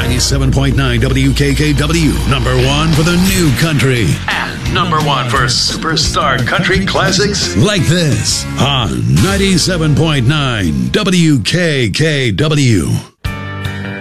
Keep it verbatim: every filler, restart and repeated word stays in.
ninety-seven point nine W K K W, number one for the new country. And number one for superstar country classics like this on ninety-seven point nine W K K W.